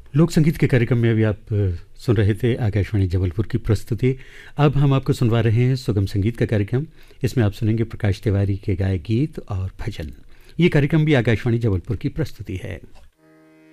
लोक संगीत के कार्यक्रम में अभी आप सुन रहे थे आकाशवाणी जबलपुर की प्रस्तुति। अब हम आपको सुनवा रहे हैं सुगम संगीत का कार्यक्रम। इसमें आप सुनेंगे प्रकाश तिवारी के गाए गीत और भजन। ये कार्यक्रम भी आकाशवाणी जबलपुर की प्रस्तुति है।